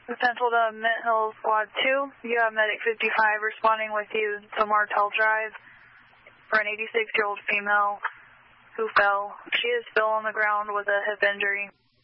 Central to Mint Hills Squad 2. You have Medic 55 responding with you to Martel Drive for an 86-year-old female who fell. She is still on the ground with a hip injury.